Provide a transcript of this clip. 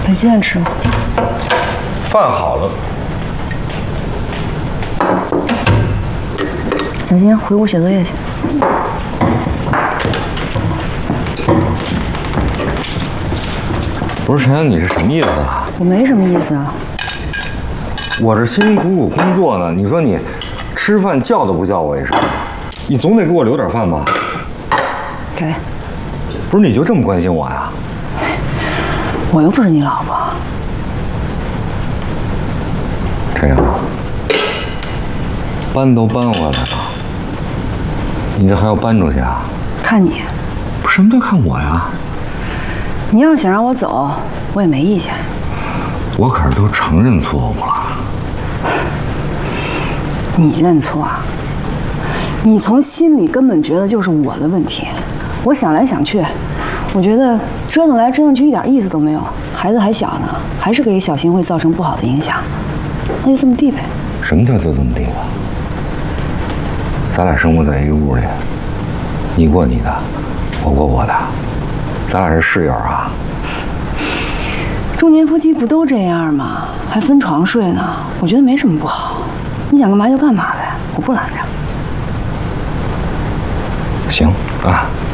把鸡蛋吃了。 饭好了。 小金，回屋写作业去。 不是陈阳，你是什么意思啊？ 我没什么意思啊。 我这辛辛苦苦工作呢，你说你吃饭叫都不叫我一声，你总得给我留点饭吧？ 给。 不是你就这么关心我呀？ 我又不是你老婆。 陈阳，搬都搬回来了，你这还要搬出去啊？ 看你。 不是什么叫看我呀？ 你要是想让我走，我也没意见。 我可是都承认错误了。 你认错啊？你从心里根本觉得就是我的问题。我想来想去，我觉得折腾来折腾去一点意思都没有。孩子还小呢，还是给小新会造成不好的影响。那就这么地呗。 什么叫就这么地吧？咱俩生活在一个屋里，你过你的，我过我的，咱俩是室友啊。 中年夫妻不都这样吗？还分床睡呢，我觉得没什么不好。你想干嘛就干嘛呗，我不拦着。 行啊。